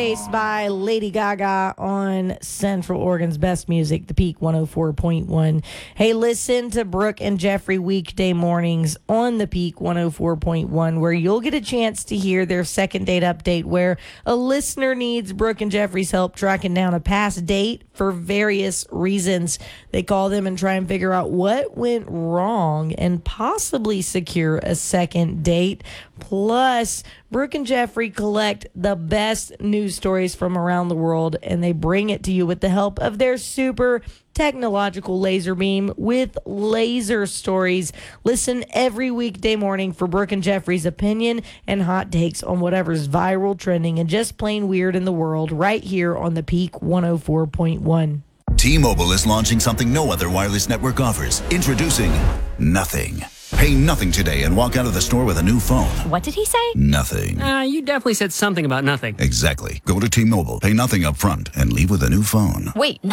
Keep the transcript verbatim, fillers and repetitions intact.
By Lady Gaga on Central Oregon's best music, The Peak one oh four point one. Hey, listen to Brooke and Jeffrey weekday mornings on The Peak one oh four point one, where you'll get a chance to hear their second date update, where a listener needs Brooke and Jeffrey's help tracking down a past date for various reasons. They call them and try and figure out what went wrong and possibly secure a second date. Plus, Brooke and Jeffrey collect the best news stories from around the world, and they bring it to you with the help of their super technological laser beam with laser stories. Listen every weekday morning for Brooke and Jeffrey's opinion and hot takes on whatever's viral, trending, and just plain weird in the world right here on The Peak one oh four point one. T-Mobile is launching something no other wireless network offers. Introducing Nothing. Pay nothing today and walk out of the store with a new phone. What did he say? Nothing. Uh, you definitely said something about nothing. Exactly. Go to T-Mobile, pay nothing up front, and leave with a new phone. Wait,